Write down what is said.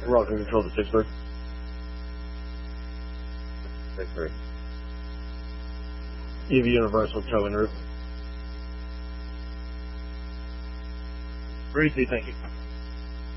Welcome control to 6-3. 6-3. EV Universal tow en route. 3-2, thank you.